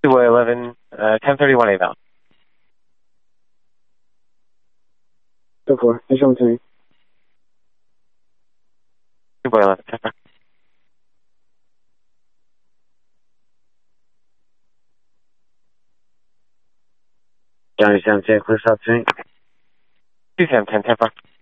211, 1031 AVAL. 2-4, visual to me. 211, 10 Johnny 7, clear stop to me. 27, 10 4.